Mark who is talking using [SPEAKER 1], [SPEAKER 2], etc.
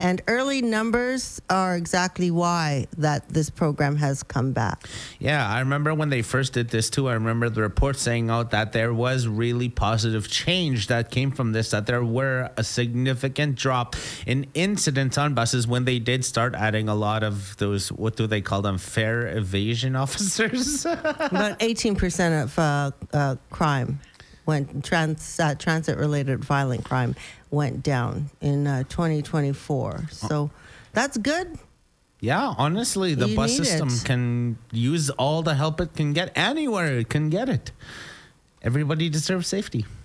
[SPEAKER 1] And early numbers are exactly why that this program has come back.
[SPEAKER 2] Yeah, I remember when they first did this too. I remember the report saying out that there was really positive change that came from this, that there were a significant drop in incidents on buses when they did start adding a lot of those, what do they call them, fare evasion officers?
[SPEAKER 1] About 18% of crime went transit-related violent crime went down in 2024. So that's good.
[SPEAKER 2] Yeah, honestly, the bus system can use all the help it can get anywhere it can get it. Everybody deserves safety.